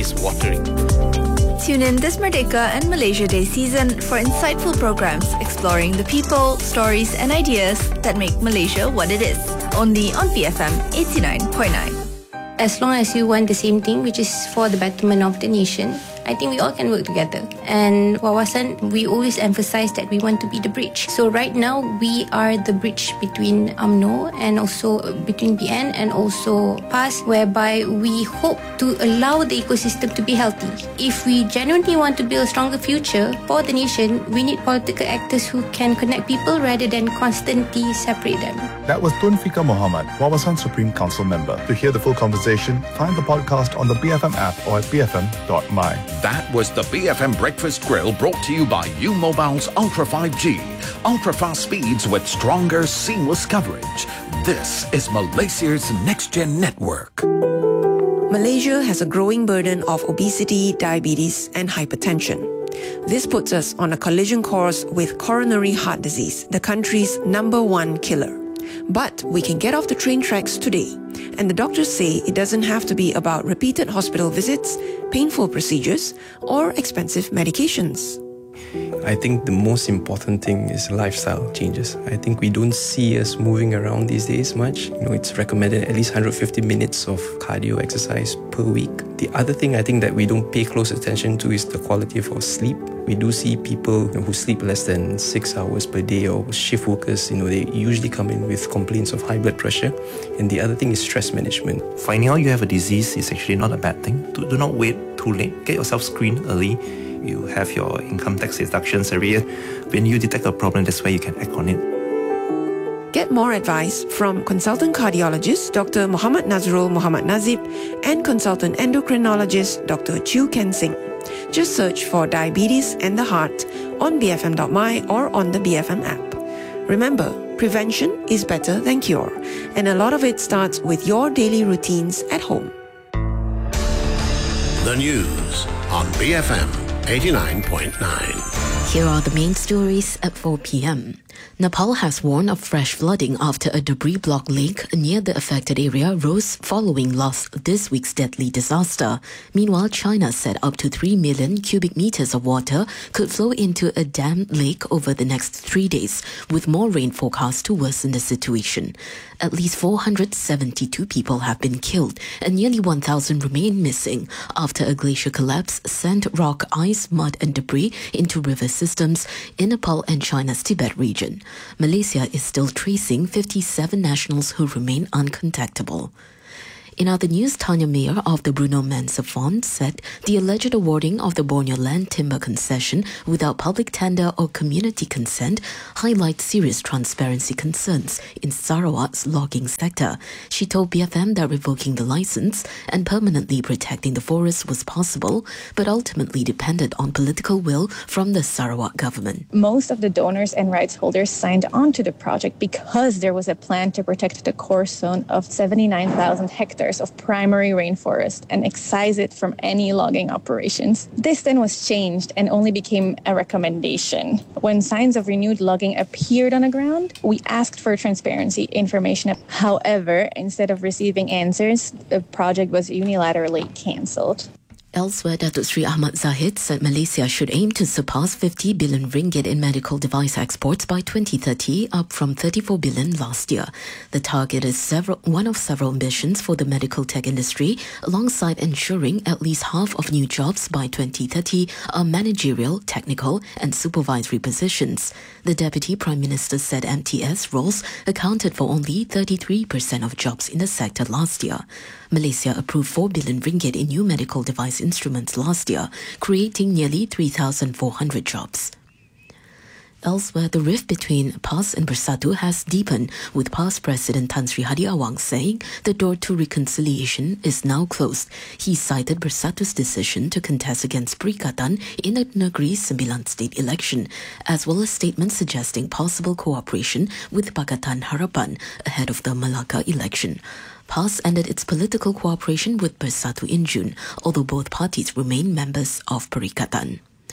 eyes-watering. Tune in this Merdeka and Malaysia Day season for insightful programs exploring the people, stories and ideas that make Malaysia what it is. Only on BFM 89.9. As long as you want the same thing, which is for the betterment of the nation, I think we all can work together. And Wawasan, we always emphasize that we want to be the bridge. So right now, we are the bridge between UMNO and also between BN and also PAS, whereby we hope to allow the ecosystem to be healthy. If we genuinely want to build a stronger future for the nation, we need political actors who can connect people rather than constantly separate them. That was Tun Fika Mohamad, Wawasan Supreme Council member. To hear the full conversation, find the podcast on the BFM app or at bfm.my. That was the BFM Breakfast Grill, brought to you by U-Mobile's Ultra 5G. Ultra-fast speeds with stronger, seamless coverage. This is Malaysia's next-gen network. Malaysia has a growing burden of obesity, diabetes and hypertension. This puts us on a collision course with coronary heart disease, the country's #1 killer. But we can get off the train tracks today. And the doctors say it doesn't have to be about repeated hospital visits, painful procedures, or expensive medications. I think the most important thing is lifestyle changes. I think we don't see us moving around these days much. It's recommended at least 150 minutes of cardio exercise per week. The other thing I think that we don't pay close attention to is the quality of our sleep. We do see people who sleep less than 6 hours per day, or shift workers, they usually come in with complaints of high blood pressure. And the other thing is stress management. Finding out you have a disease is actually not a bad thing. Do not wait too late. Get yourself screened early. You have your income tax deductions every year. When you detect a problem, that's where you can act on it. Get more advice from consultant cardiologist Dr. Muhammad Nazrul Muhammad Nazib and consultant endocrinologist Dr. Chew Ken Singh. Just search for Diabetes and the Heart on bfm.my or on the BFM app. Remember, prevention is better than cure, and a lot of it starts with your daily routines at home. The news on BFM 89.9. Here are the main stories at 4 p.m. Nepal has warned of fresh flooding after a debris block lake near the affected area rose following this week's deadly disaster. Meanwhile, China said up to 3 million cubic meters of water could flow into a dammed lake over the next 3 days, with more rain forecast to worsen the situation. At least 472 people have been killed and nearly 1,000 remain missing after a glacier collapse sent rock, ice, mud and debris into river systems in Nepal and China's Tibet region. Malaysia is still tracing 57 nationals who remain uncontactable. In other news, Tanya Mayer of the Bruno Mensa Fund said the alleged awarding of the Borneo land timber concession without public tender or community consent highlights serious transparency concerns in Sarawak's logging sector. She told BFM that revoking the license and permanently protecting the forest was possible, but ultimately depended on political will from the Sarawak government. Most of the donors and rights holders signed on to the project because there was a plan to protect the core zone of 79,000 hectares of primary rainforest and excise it from any logging operations. This then was changed and only became a recommendation. When signs of renewed logging appeared on the ground, we asked for transparency information. However, instead of receiving answers, the project was unilaterally cancelled. Elsewhere, Datuk Sri Ahmad Zahid said Malaysia should aim to surpass 50 billion ringgit in medical device exports by 2030, up from 34 billion last year. The target is one of several ambitions for the medical tech industry, alongside ensuring at least half of new jobs by 2030 are managerial, technical and supervisory positions. The Deputy Prime Minister said MTS roles accounted for only 33% of jobs in the sector last year. Malaysia approved 4 billion ringgit in new medical device instruments last year, creating nearly 3,400 jobs. Elsewhere, the rift between PAS and Bersatu has deepened, with PAS President Tan Sri Hadi Awang saying the door to reconciliation is now closed. He cited Bersatu's decision to contest against Perikatan in the Negeri Sembilan state election, as well as statements suggesting possible cooperation with Pakatan Harapan ahead of the Melaka election. PAS ended its political cooperation with Bersatu in June, although both parties remain members of Perikatan.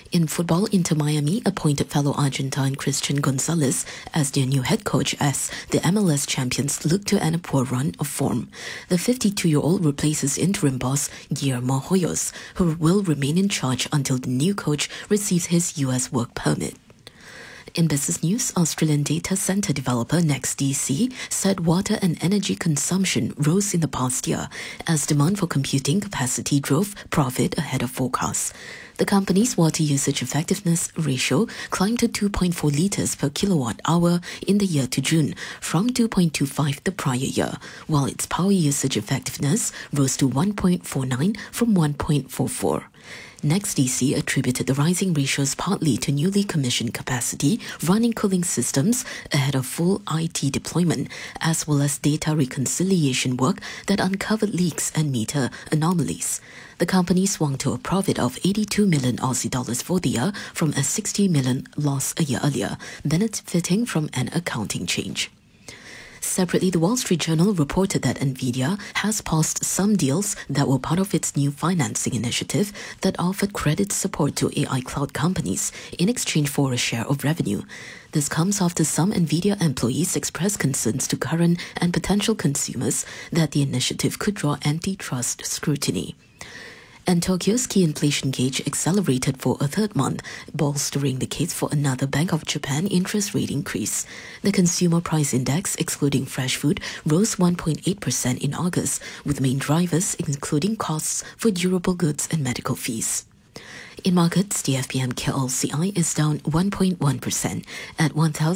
In football, Inter Miami appointed fellow Argentine Christian Gonzalez as their new head coach as the MLS champions look to end a poor run of form. The 52-year-old replaces interim boss Guillermo Hoyos, who will remain in charge until the new coach receives his US work permit. In business news, Australian data center developer NextDC said water and energy consumption rose in the past year as demand for computing capacity drove profit ahead of forecasts. The company's water usage effectiveness ratio climbed to 2.4 litres per kilowatt hour in the year to June from 2.25 the prior year, while its power usage effectiveness rose to 1.49 from 1.44. NextDC attributed the rising ratios partly to newly commissioned capacity running cooling systems ahead of full IT deployment, as well as data reconciliation work that uncovered leaks and meter anomalies. The company swung to a profit of 82 million Aussie dollars for the year from a 60 million loss a year earlier, benefiting from an accounting change. Separately, the Wall Street Journal reported that NVIDIA has paused some deals that were part of its new financing initiative that offered credit support to AI cloud companies in exchange for a share of revenue. This comes after some NVIDIA employees expressed concerns to current and potential consumers that the initiative could draw antitrust scrutiny. And Tokyo's key inflation gauge accelerated for a third month, bolstering the case for another Bank of Japan interest rate increase. The Consumer Price Index, excluding fresh food, rose 1.8% in August, with main drivers including costs for durable goods and medical fees. In markets, the FPM KLCI is down 1.1% at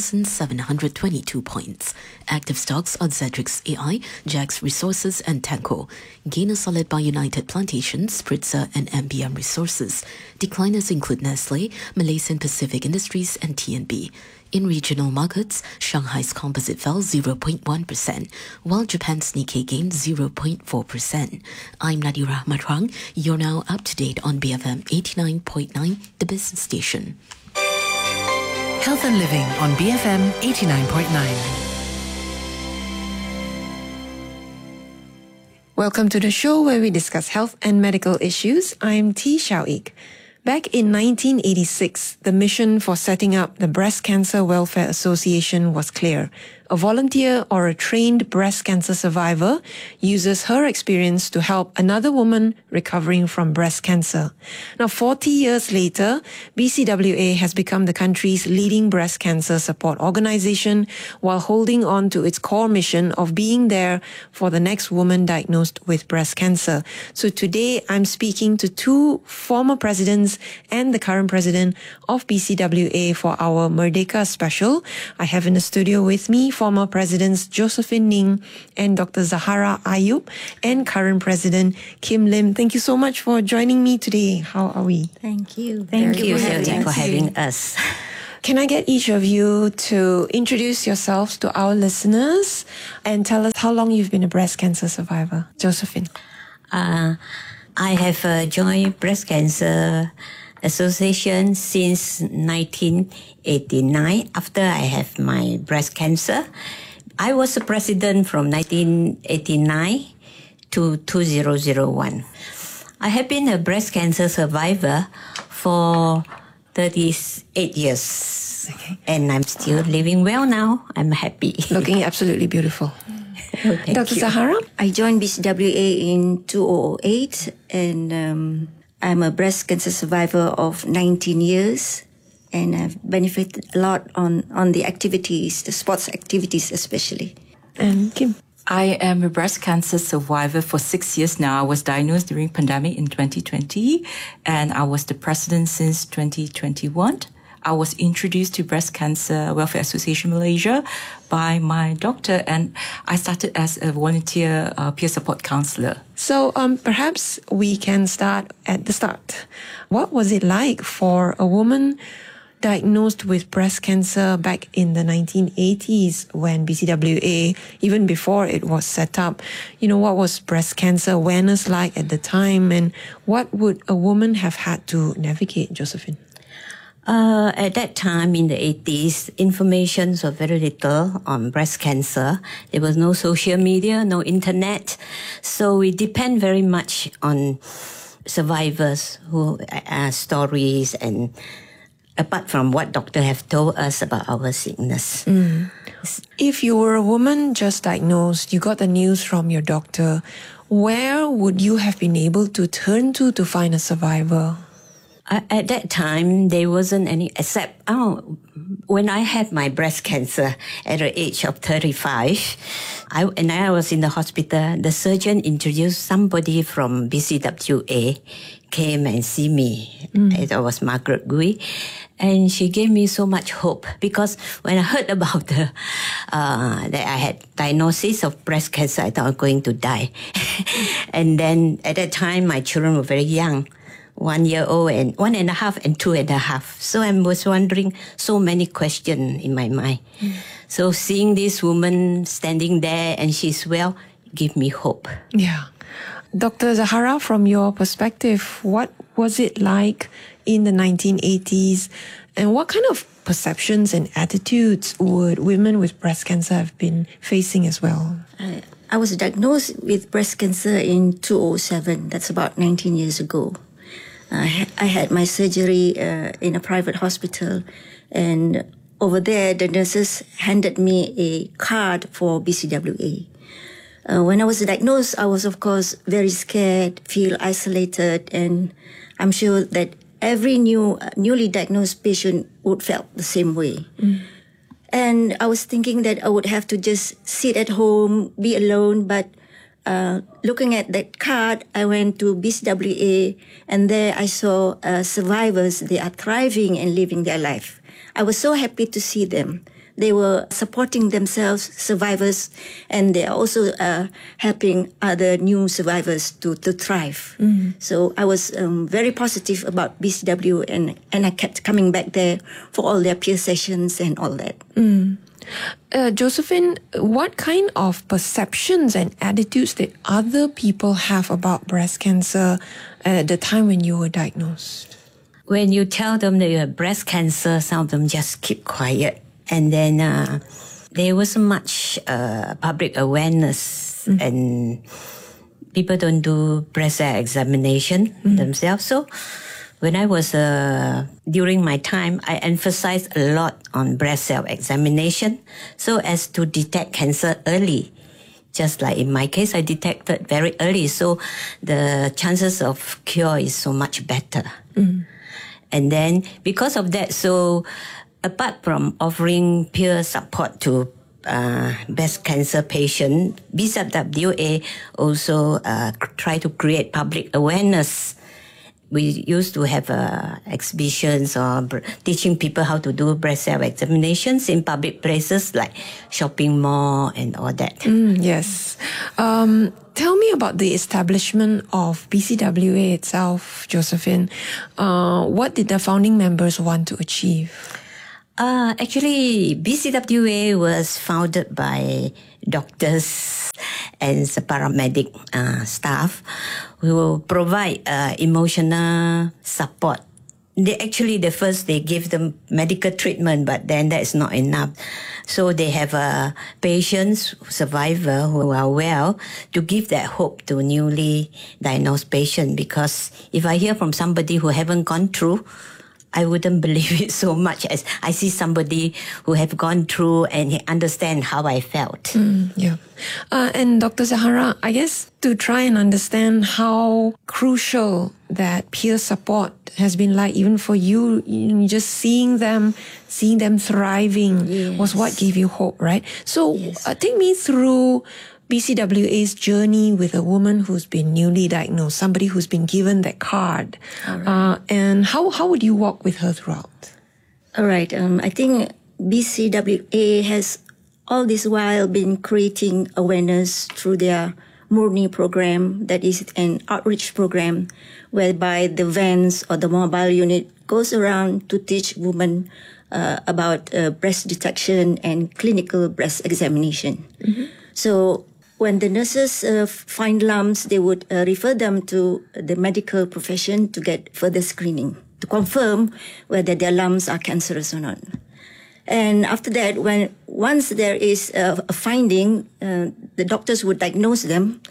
1,722 points. Active stocks are Zedrix AI, Jax Resources and Tenco. Gainers solid by United Plantations, Spritzer and MBM Resources. Decliners include Nestle, Malaysian Pacific Industries and TNB. In regional markets, Shanghai's composite fell 0.1%, while Japan's Nikkei gained 0.4%. I'm Nadira Matrang. You're now up to date on BFM 89.9, the business station. Health and Living on BFM 89.9. Welcome to the show where we discuss health and medical issues. I'm T. Xiao-Ik. Back in 1986, the mission for setting up the Breast Cancer Welfare Association was clear. A volunteer or a trained breast cancer survivor uses her experience to help another woman recovering from breast cancer. Now, 40 years later, BCWA has become the country's leading breast cancer support organization while holding on to its core mission of being there for the next woman diagnosed with breast cancer. So today, I'm speaking to two former presidents and the current president of BCWA for our Merdeka special. I have in the studio with me former Presidents Josephine Ning and Dr. Zahara Ayub, and current President Kim Lim. Thank you so much for joining me today. How are we? Thank you. Thank you for having us. Can I get each of you to introduce yourselves to our listeners and tell us how long you've been a breast cancer survivor? Josephine. I have joined Breast Cancer Association since 1989 after I have my breast cancer. I was a president from 1989 to 2001. I have been a breast cancer survivor for 38 years. Okay. And I'm still living well now. I'm happy. Looking absolutely beautiful. Dr. Zahara? I joined BCWA in 2008 and I'm a breast cancer survivor of 19 years and I've benefited a lot on the activities, the sports activities especially. And Kim? I am a breast cancer survivor for 6 years now. I was diagnosed during pandemic in 2020 and I was the president since 2021. I was introduced to Breast Cancer Welfare Association Malaysia by my doctor and I started as a volunteer peer support counselor. So perhaps we can start at the start. What was it like for a woman diagnosed with breast cancer back in the 1980s when BCWA, even before it was set up? You know, what was breast cancer awareness like at the time and what would a woman have had to navigate, Josephine? At that time in the 80s, information was very little on breast cancer. There was no social media, no internet. So we depend very much on survivors who stories, and apart from what doctor have told us about our sickness. If you were a woman just diagnosed, you got the news from your doctor, where would you have been able to turn to find a survivor? At that time, there wasn't any, except, when I had my breast cancer at the age of 35, I was in the hospital, the surgeon introduced somebody from BCWA, came and see me. It was Margaret Gui. And she gave me so much hope, because when I heard about that I had diagnosis of breast cancer, I thought I was going to die. And then at that time, my children were very young. 1 year old and 1.5 and 2.5. So I was wondering so many questions in my mind. So seeing this woman standing there and she's well, gave me hope. Yeah. Dr. Zahara, from your perspective, what was it like in the 1980s? And what kind of perceptions and attitudes would women with breast cancer have been facing as well? I was diagnosed with breast cancer in 2007. That's about 19 years ago. I had my surgery in a private hospital, and over there the nurses handed me a card for BCWA. When I was diagnosed, I was of course very scared, feel isolated, and I'm sure that every newly diagnosed patient would felt the same way. And I was thinking that I would have to just sit at home, be alone, but looking at that card, I went to BCWA, and there I saw survivors. They are thriving and living their life. I was so happy to see them. They were supporting themselves, survivors, and they are also helping other new survivors to thrive. So I was very positive about BCW, and I kept coming back there for all their peer sessions and all that. Josephine, what kind of perceptions and attitudes did other people have about breast cancer at the time when you were diagnosed? When you tell them that you have breast cancer, some of them just keep quiet. And then there wasn't much public awareness, and people don't do breast examination themselves. So when I was, during my time, I emphasized a lot on breast self-examination so as to detect cancer early. Just like in my case, I detected very early, so the chances of cure is so much better. And then because of that, so apart from offering peer support to breast cancer patients, BCWA also try to create public awareness. We used to have exhibitions or teaching people how to do breast self-examinations in public places like shopping mall and all that. Yes. Tell me about the establishment of BCWA itself, Josephine. What did the founding members want to achieve? Actually, BCWA was founded by doctors and paramedic staff who will provide emotional support. They give them medical treatment, but then that is not enough. So they have patients, survivors who are well, to give that hope to newly diagnosed patients. Because if I hear from somebody who haven't gone through, I wouldn't believe it so much as I see somebody who have gone through and he understand how I felt. Yeah. And Dr. Zahara, I guess to try and understand how crucial that peer support has been like, even for you, just seeing them thriving was what gave you hope, right? So take me through BCWA's journey with a woman who's been newly diagnosed, somebody who's been given that card. And how would you walk with her throughout? All right. I think BCWA has all this while been creating awareness through their Murni program, that is an outreach program whereby the vans or the mobile unit goes around to teach women about breast detection and clinical breast examination. So when the nurses find lumps, they would refer them to the medical profession to get further screening to confirm whether their lumps are cancerous or not. And after that, once there is a finding, the doctors would diagnose them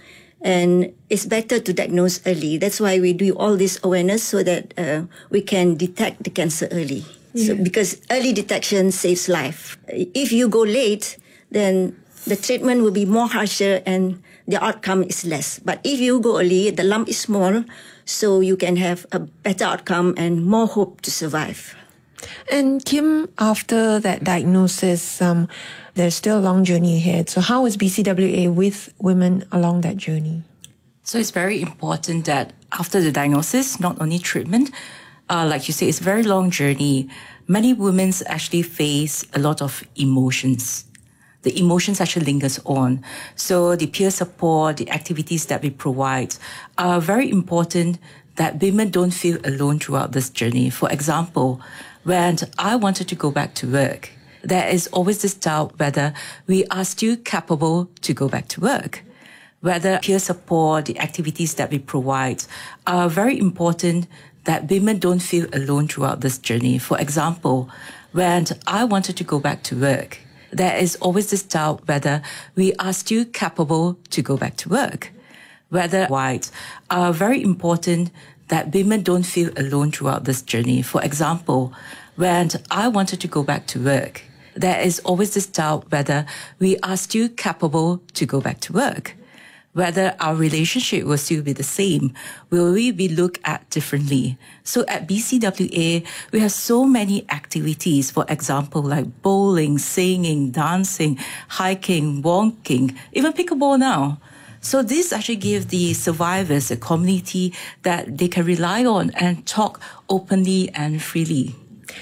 And it's better to diagnose early. That's why we do all this awareness so that we can detect the cancer early. So, because early detection saves life. If you go late, then the treatment will be more harsher and the outcome is less. But if you go early, the lump is small, so you can have a better outcome and more hope to survive. And Kim, after that diagnosis, there's still a long journey ahead. So how is BCWA with women along that journey? So it's very important that after the diagnosis, not only treatment, like you say, it's a very long journey. Many women actually face a lot of emotions. The emotions actually lingers on. So the peer support, the activities that we provide are very important that women don't feel alone throughout this journey. For example, when I wanted to go back to work, there is always this doubt whether we are still capable to go back to work. Whether peer support, the activities that we provide are very important that women don't feel alone throughout this journey. For example, when I wanted to go back to work, there is always this doubt whether we are still capable to go back to work. Whether whites are very important that women don't feel alone throughout this journey. For example, when I wanted to go back to work, there is always this doubt whether we are still capable to go back to work. Whether our relationship will still be the same, will we be looked at differently? So at BCWA, we have so many activities, for example, like bowling, singing, dancing, hiking, walking, even pickleball now. So this actually gives the survivors a community that they can rely on and talk openly and freely.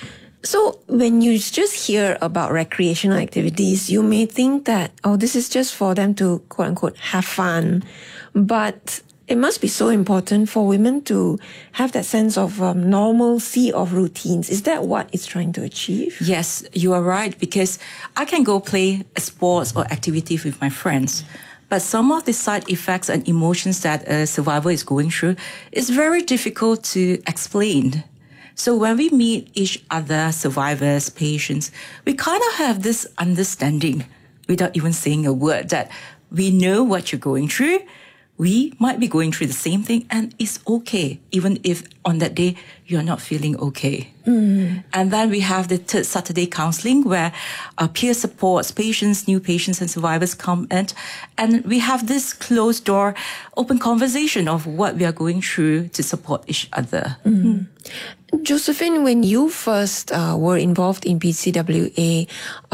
So when you just hear about recreational activities, you may think that, oh, this is just for them to, quote unquote, have fun. But it must be so important for women to have that sense of normalcy of routines. Is that what it's trying to achieve? Yes, you are right, because I can go play a sports or activity with my friends. But some of the side effects and emotions that a survivor is going through is very difficult to explain. So when we meet each other, survivors, patients, we kind of have this understanding without even saying a word that we know what you're going through. We might be going through the same thing and it's okay, even if on that day you're not feeling okay. And then we have the third Saturday counseling where our peer supports, patients, new patients and survivors come in, and we have this closed door, open conversation of what we are going through to support each other. Josephine, when you first were involved in BCWA,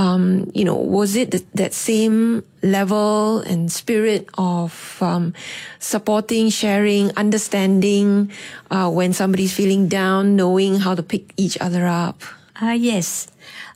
was it that same level and spirit of supporting, sharing, understanding when somebody's feeling down, knowing how to pick each other up? Yes.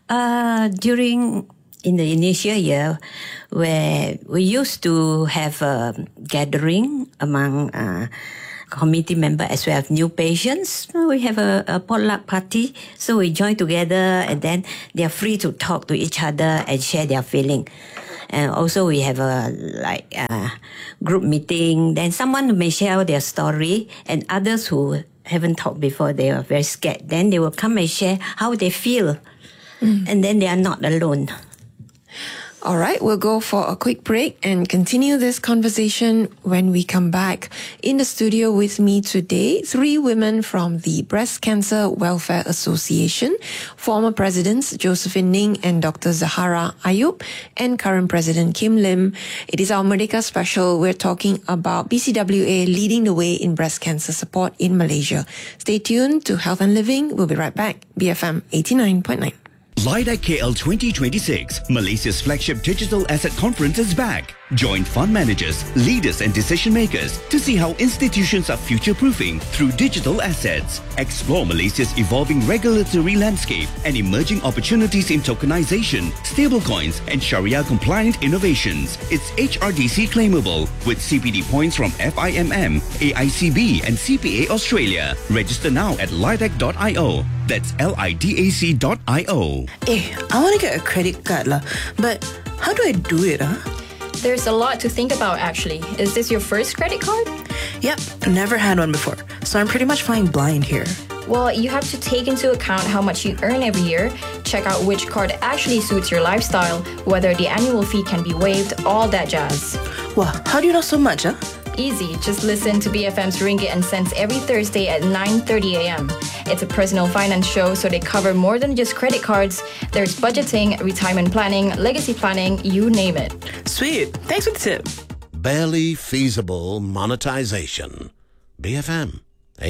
In the initial year, where we used to have a gathering among committee member as well as new patients. We have a potluck party. So we join together and then they are free to talk to each other and share their feeling. And also we have a group meeting. Then someone may share their story and others who haven't talked before, they are very scared. Then they will come and share how they feel. And then they are not alone. All right, we'll go for a quick break and continue this conversation when we come back. In the studio with me today, 3 women from the Breast Cancer Welfare Association, former presidents Josephine Ning and Dr. Zahara Ayub, and current president Kim Lim. It is our Merdeka special. We're talking about BCWA leading the way in breast cancer support in Malaysia. Stay tuned to Health and Living. We'll be right back. BFM 89.9. LIDAC KL 2026, Malaysia's flagship digital asset conference is back. Join fund managers, leaders and decision makers to see how institutions are future-proofing through digital assets. Explore Malaysia's evolving regulatory landscape and emerging opportunities in tokenization, stablecoins and Sharia-compliant innovations. It's HRDC claimable with CPD points from FIMM, AICB and CPA Australia. Register now at lidac.io. That's LIDAC.io. I want to get a credit card but how do I do it? There's a lot to think about actually. Is this your first credit card? Yep, never had one before, so I'm pretty much flying blind here. Well, you have to take into account how much you earn every year, check out which card actually suits your lifestyle, whether the annual fee can be waived, all that jazz. Wow, how do you know so much, Easy, just listen to BFM's Ringgit and Cents every Thursday at 9:30 a.m. It's a personal finance show, so they cover more than just credit cards. There's budgeting, retirement planning, legacy planning, you name it. Sweet. Thanks for the tip. Barely feasible monetization. BFM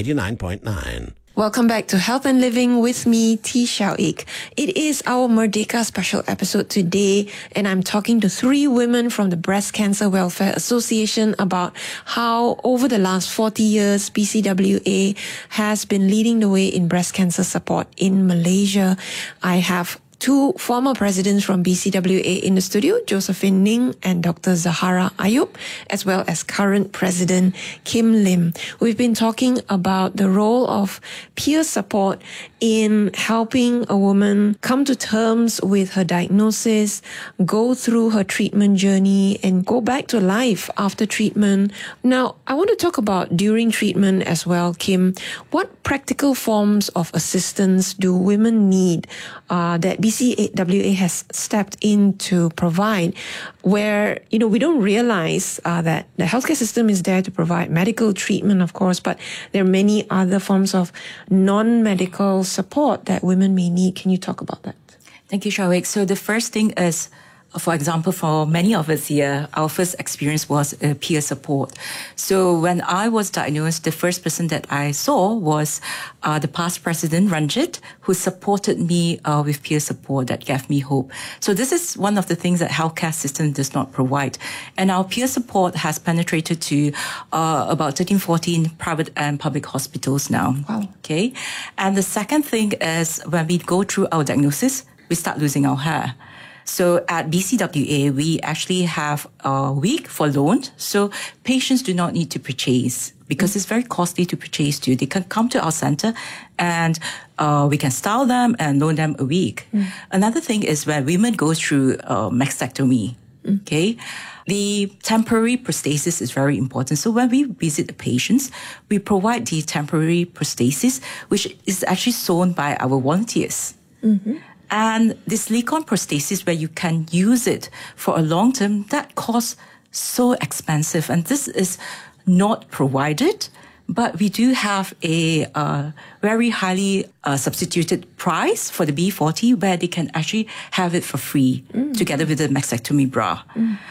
89.9. Welcome back to Health and Living with me, T. Xiao Ik. It is our Merdeka special episode today, and I'm talking to 3 women from the Breast Cancer Welfare Association about how over the last 40 years, BCWA has been leading the way in breast cancer support in Malaysia. I have 2 former presidents from BCWA in the studio, Josephine Ning and Dr. Zahara Ayub, as well as current president Kim Lim. We've been talking about the role of peer support in helping a woman come to terms with her diagnosis, go through her treatment journey, and go back to life after treatment. Now, I want to talk about during treatment as well, Kim. What practical forms of assistance do women need that BCWA has stepped in to provide, where, we don't realize that the healthcare system is there to provide medical treatment, of course, but there are many other forms of non-medical support that women may need. Can you talk about that? Thank you, Xiao Ik. So the first thing is, for example, for many of us here, our first experience was peer support. So when I was diagnosed, the first person that I saw was the past president, Ranjit, who supported me with peer support that gave me hope. So this is one of the things that healthcare system does not provide. And our peer support has penetrated to about 13, 14 private and public hospitals now. Wow. Okay. And the second thing is when we go through our diagnosis, we start losing our hair. So at BCWA, we actually have a week for loans. So patients do not need to purchase because it's very costly to purchase too. They can come to our center and we can style them and loan them a week. Another thing is when women go through mastectomy, okay? The temporary prosthesis is very important. So when we visit the patients, we provide the temporary prosthesis, which is actually sewn by our volunteers. And this silicone prosthesis, where you can use it for a long term, that costs so expensive. And this is not provided, but we do have a very highly substituted price for the B40, where they can actually have it for free together with the mastectomy bra.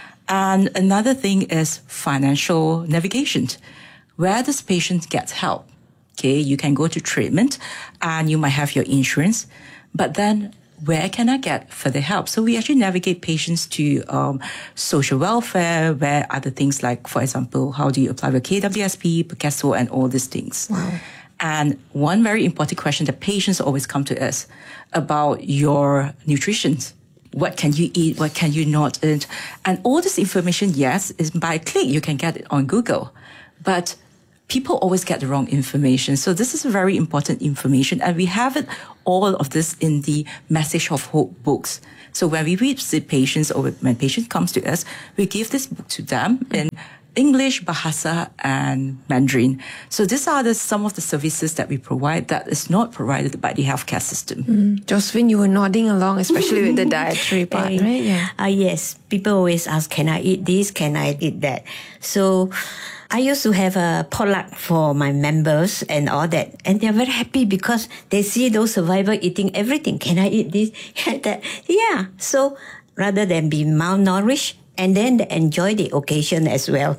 And another thing is financial navigation. Where does patient get help? Okay, you can go to treatment and you might have your insurance, but then where can I get further help? So we actually navigate patients to social welfare, where other things like, for example, how do you apply for KWSP, PECASO, and all these things. Wow. And one very important question that patients always come to us about your nutrition. What can you eat? What can you not eat? And all this information, yes, is by a click. You can get it on Google. But people always get the wrong information. So this is a very important information. And we have it, all of this in the Message of Hope books. So when we visit patients or when patient comes to us, we give this book to them in English, Bahasa, and Mandarin. So these are some of the services that we provide that is not provided by the healthcare system. Josephine, you were nodding along, especially with the dietary part, right? Yeah. Yes. People always ask, can I eat this? Can I eat that? So I used to have a potluck for my members and all that. And they're very happy because they see those survivors eating everything. Can I eat this? That? Yeah. So rather than be malnourished, and then they enjoy the occasion as well.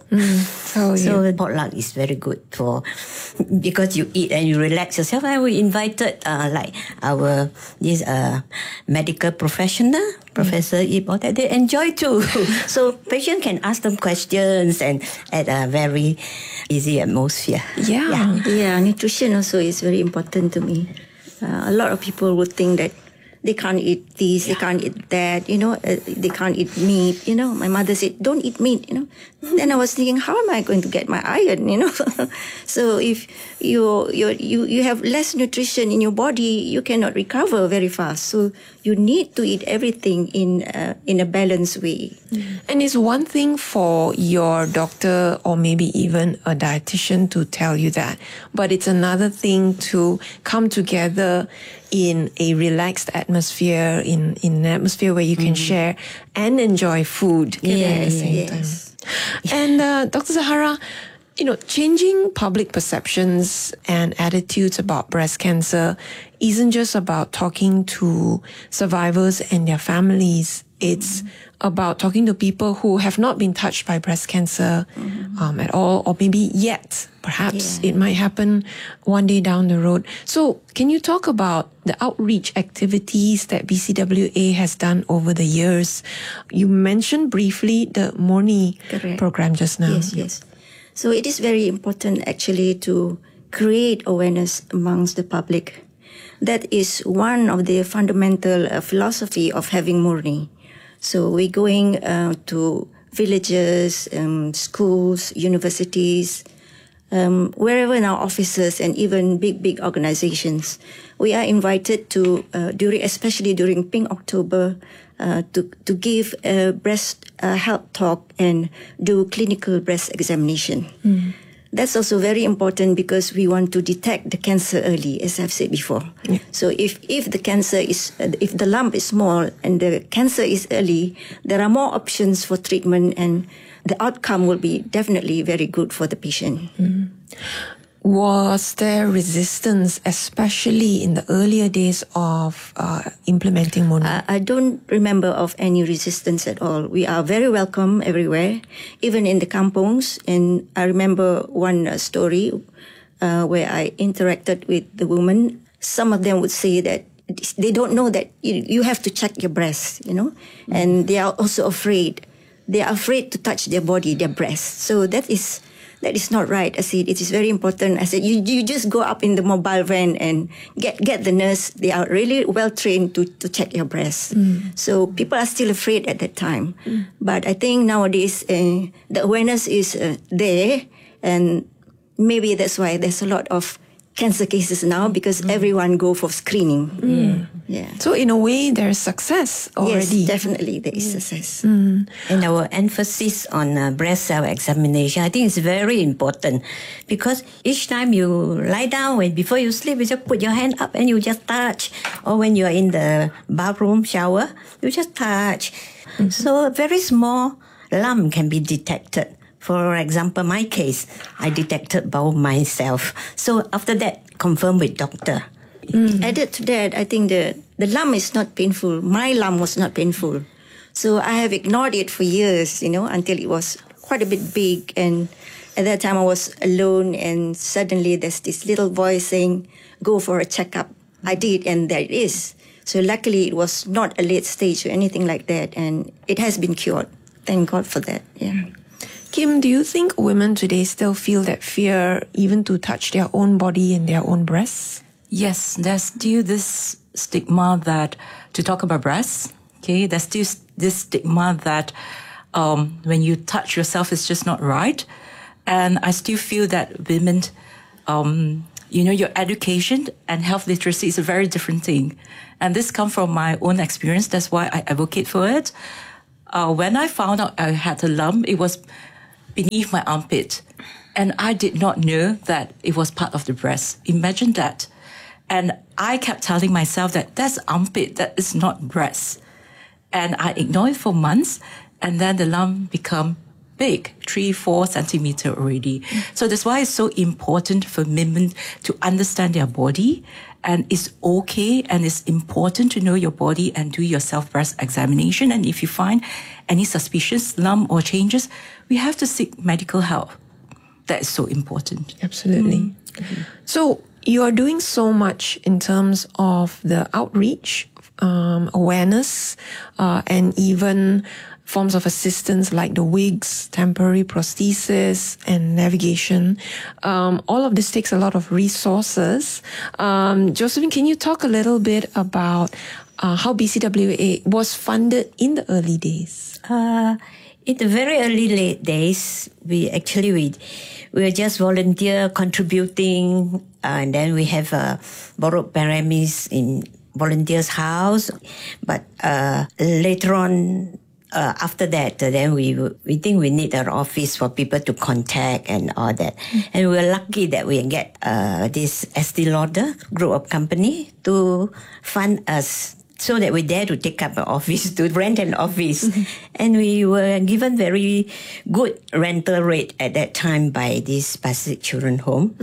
So potluck is very good for, because you eat and you relax yourself. I we invited like our this medical professional, Professor Ip, that they enjoy too. So patient can ask them questions and at a very easy atmosphere. Yeah, nutrition also is very important to me. A lot of people would think that they can't eat this, they can't eat that, they can't eat meat, My mother said, don't eat meat, Then I was thinking, how am I going to get my iron, So if you have less nutrition in your body, you cannot recover very fast. So you need to eat everything in a balanced way. And it's one thing for your doctor or maybe even a dietitian to tell you that, but it's another thing to come together in a relaxed atmosphere, in an atmosphere where you can share and enjoy food at the same time. And Dr. Zahara, changing public perceptions and attitudes about breast cancer isn't just about talking to survivors and their families. It's about talking to people who have not been touched by breast cancer at all, or maybe yet. Perhaps it might happen one day down the road. So can you talk about the outreach activities that BCWA has done over the years? You mentioned briefly the Morni program just now. Yes. So it is very important actually to create awareness amongst the public. That is one of the fundamental philosophy of having Morni. So we're going to villages, schools, universities, wherever in our offices and even big organizations. We are invited to, especially during Pink October, to give a breast health talk and do clinical breast examination. That's also very important because we want to detect the cancer early, as I've said before. So if the lump is small and the cancer is early, there are more options for treatment and the outcome will be definitely very good for the patient. Was there resistance, especially in the earlier days of implementing Morni? I don't remember of any resistance at all. We are very welcome everywhere, even in the kampongs. And I remember one story where I interacted with the woman. Some of them would say that they don't know that you have to check your breast, and they are also afraid. They are afraid to touch their body, their breast. So that is not right. I said, it is very important. I said, you just go up in the mobile van and get the nurse. They are really well trained to check your breast. So people are still afraid at that time. But I think nowadays the awareness is there, and maybe that's why there's a lot of cancer cases now because everyone go for screening. So in a way, there's success already. Yes, definitely there is success. And our emphasis on breast cell examination, I think it's very important because each time you lie down and before you sleep, you just put your hand up and you just touch. Or when you're in the bathroom shower, you just touch. So a very small lump can be detected. For example, my case, I detected bowel myself. So after that, confirm with doctor. Added to that, I think the lump is not painful. My lump was not painful. So I have ignored it for years, until it was quite a bit big. And at that time I was alone and suddenly there's this little voice saying, go for a checkup. I did, and there it is. So luckily it was not a late stage or anything like that. And it has been cured. Thank God for that. Kim, do you think women today still feel that fear even to touch their own body and their own breasts? Yes, there's still this stigma that to talk about breasts, there's still this stigma that when you touch yourself, it's just not right. And I still feel that women, your education and health literacy is a very different thing. And this comes from my own experience. That's why I advocate for it. When I found out I had a lump, it was beneath my armpit. And I did not know that it was part of the breast. Imagine that. And I kept telling myself that that's armpit, that is not breast. And I ignored it for months. And then the lump become big, 3-4 centimeter already. So that's why it's so important for women to understand their body. And it's okay and it's important to know your body and do your self-breast examination. And if you find any suspicious lump or changes, we have to seek medical help. That is so important. Absolutely. So you are doing so much in terms of the outreach, awareness, and even forms of assistance like the wigs, temporary prosthesis, and navigation. All of this takes a lot of resources. Josephine, can you talk a little bit about how BCWA was funded in the early days? In the very early days, we were just volunteer contributing, and then we have borrowed paramis in volunteers' house. But later on, after that, then we think we need an office for people to contact and all that. And we were lucky that we get this Estee Lauder group of company to fund us so that we dare to take up an office, to rent an office. And we were given very good rental rate at that time by this Pasig Children Home.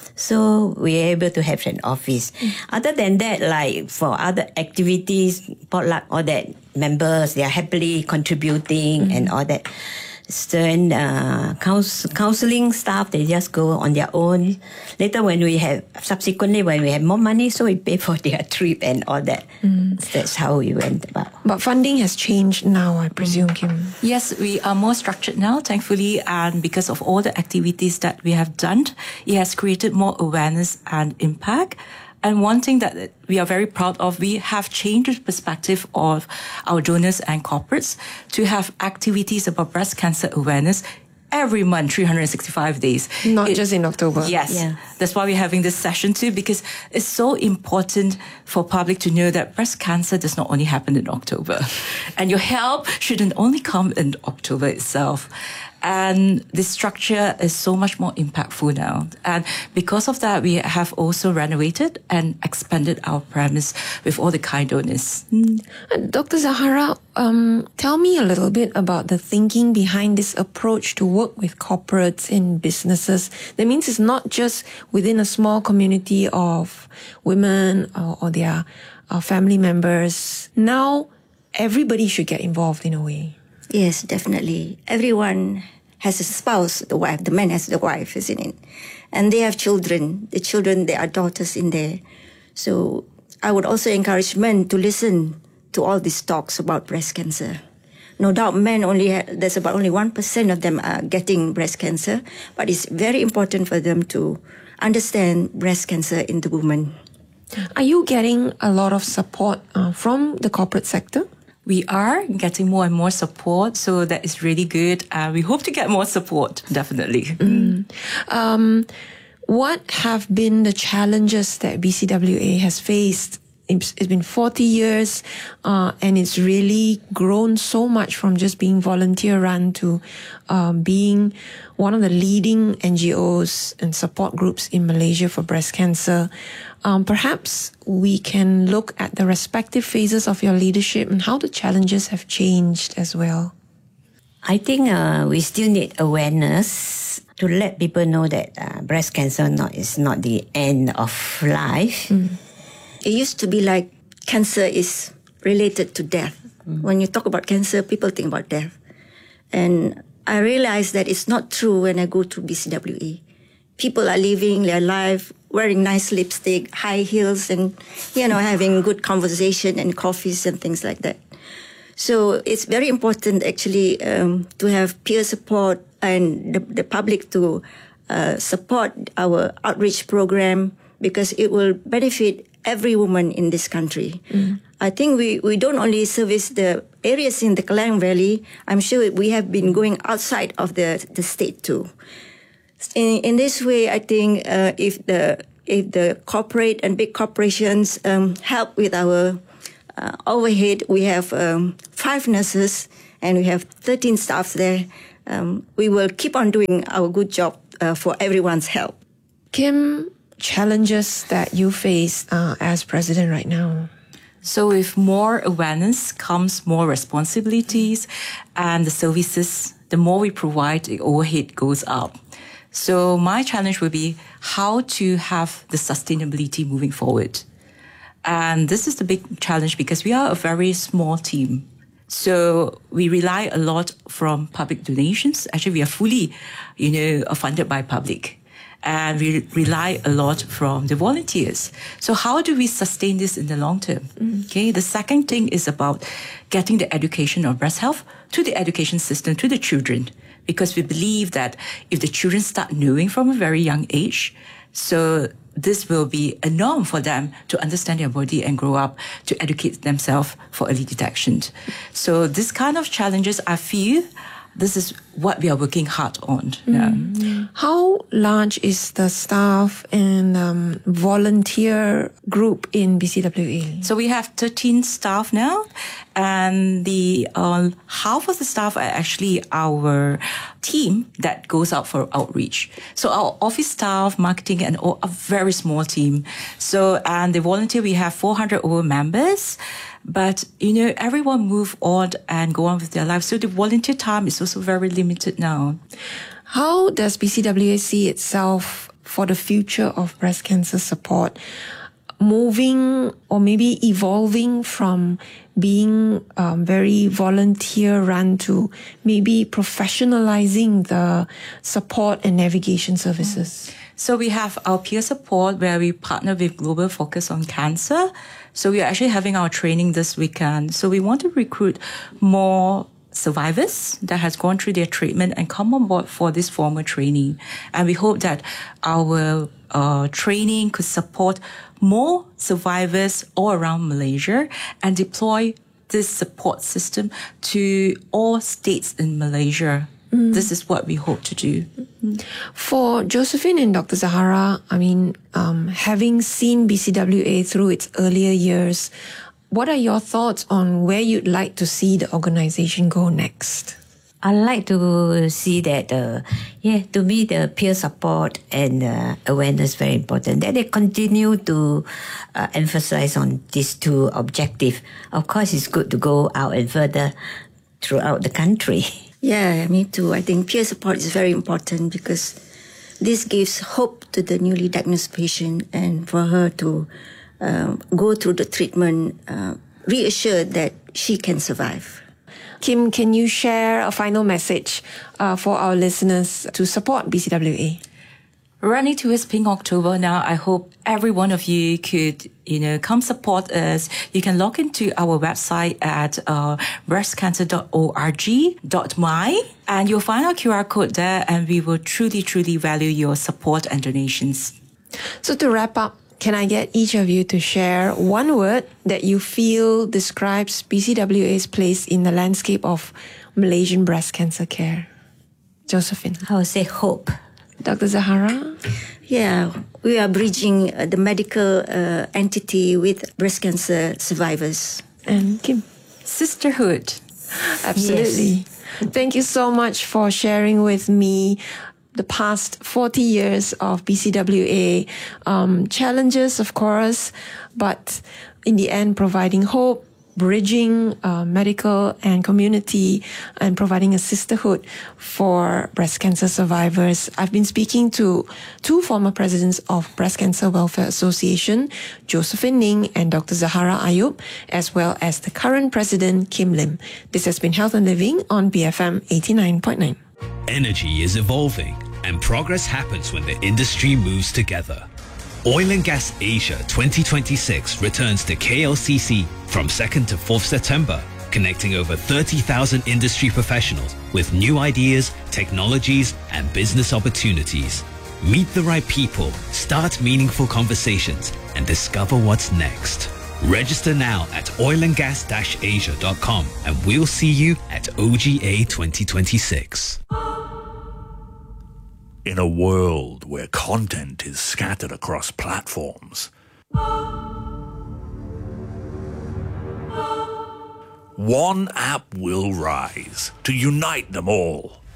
So we were able to have an office. Other than that, like for other activities, potluck, all that, members, they are happily contributing and all that. So, and counseling staff, they just go on their own. Later, subsequently, when we have more money, so we pay for their trip and all that. So that's how we went about. But funding has changed now, I presume, Kim. Yes, we are more structured now, thankfully, and because of all the activities that we have done, it has created more awareness and impact. And one thing that we are very proud of, we have changed the perspective of our donors and corporates to have activities about breast cancer awareness every month, 365 days. Not just in October. Yes. Yeah. That's why we're having this session too, because it's so important for public to know that breast cancer does not only happen in October. And your help shouldn't only come in October itself. And the structure is so much more impactful now. And because of that, we have also renovated and expanded our premise with all the kind donors. Dr. Zahara, tell me a little bit about the thinking behind this approach to work with corporates and businesses. That means it's not just within a small community of women or their family members. Now, everybody should get involved in a way. Yes, definitely. Everyone has a spouse, the wife. The man has the wife, isn't it? And they have children. The children, there are daughters in there. So I would also encourage men to listen to all these talks about breast cancer. No doubt men there's about only 1% of them are getting breast cancer, but it's very important for them to understand breast cancer in the woman. Are you getting a lot of support from the corporate sector? We are getting more and more support, so that is really good. We hope to get more support, definitely. What have been the challenges that BCWA has faced? It's been 40 years, and it's really grown so much from just being volunteer-run to being one of the leading NGOs and support groups in Malaysia for breast cancer. Perhaps we can look at the respective phases of your leadership and how the challenges have changed as well. I think we still need awareness to let people know that breast cancer is not the end of life. It used to be like cancer is related to death. When you talk about cancer, people think about death. And I realized that it's not true when I go to BCWA. People are living their life, wearing nice lipstick, high heels, and, having good conversation and coffees and things like that. So it's very important, actually, to have peer support and the public to support our outreach program, because it will benefit every woman in this country. I think we don't only service the areas in the Klang Valley. I'm sure we have been going outside of the state too. In this way, I think if the corporate and big corporations help with our overhead, we have 5 nurses and we have 13 staff there. We will keep on doing our good job for everyone's help. Kim, challenges that you face as president right now? So with more awareness comes more responsibilities, and the services, the more we provide, the overhead goes up. So my challenge will be how to have the sustainability moving forward. And this is the big challenge because we are a very small team. So we rely a lot from public donations. Actually, we are fully, funded by public. And we rely a lot from the volunteers. So how do we sustain this in the long term? Okay. The second thing is about getting the education of breast health to the education system, to the children, because we believe that if the children start knowing from a very young age, so this will be a norm for them to understand their body and grow up to educate themselves for early detection. So this kind of challenges, I feel, this is what we are working hard on. How large is the staff and volunteer group in BCWA? So we have 13 staff now, and the half of the staff are actually our team that goes out for outreach. So our office staff, marketing, and all, a very small team. So, and the volunteer, we have 400 over members. But, everyone move on and go on with their lives. So the volunteer time is also very limited now. How does BCWA see itself for the future of breast cancer support? Moving or maybe evolving from being very volunteer run to maybe professionalizing the support and navigation services? So we have our peer support where we partner with Global Focus on Cancer. So we are actually having our training this weekend. So we want to recruit more survivors that has gone through their treatment and come on board for this formal training. And we hope that our training could support more survivors all around Malaysia and deploy this support system to all states in Malaysia. This is what we hope to do. For Josephine and Dr. Zahara, having seen BCWA through its earlier years, what are your thoughts on where you'd like to see the organization go next? I like to see that, to me, the peer support and awareness very important. That they continue to emphasize on these two objectives. Of course, it's good to go out and further throughout the country. Yeah, me too. I think peer support is very important because this gives hope to the newly diagnosed patient and for her to go through the treatment, reassured that she can survive. Kim, can you share a final message for our listeners to support BCWA? Running towards Pink October now, I hope every one of you could, come support us. You can log into our website at breastcancer.org.my and you'll find our QR code there and we will truly, truly value your support and donations. So to wrap up, can I get each of you to share one word that you feel describes BCWA's place in the landscape of Malaysian breast cancer care? Josephine. I would say hope. Dr. Zahara? Yeah, we are bridging the medical entity with breast cancer survivors. And Kim? Sisterhood. Absolutely. Yes. Thank you so much for sharing with me the past 40 years of BCWA. Challenges, of course, but in the end, providing hope, bridging medical and community, and providing a sisterhood for breast cancer survivors. I've been speaking to two former presidents of Breast Cancer Welfare Association, Josephine Ning and Dr. Zahara Ayub, as well as the current president, Kim Lim. This has been Health and Living on BFM 89.9. Energy is evolving, and progress happens when the industry moves together. Oil and Gas Asia 2026 returns to KLCC from 2nd to 4th September, connecting over 30,000 industry professionals with new ideas, technologies, and business opportunities. Meet the right people, start meaningful conversations, and discover what's next. Register now at oilandgas-asia.com and we'll see you at OGA 2026. In a world where content is scattered across platforms, one app will rise to unite them all.